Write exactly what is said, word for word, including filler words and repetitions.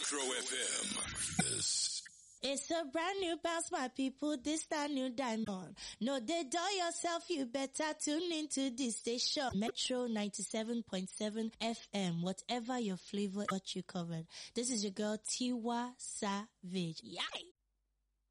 Metro F M. This It's a brand new bounce, my people. This that new diamond. No, they dull yourself. You better tune into this station. Metro ninety-seven point seven F M. Whatever your flavor, got you covered. This is your girl Tiwa Savage. Yay!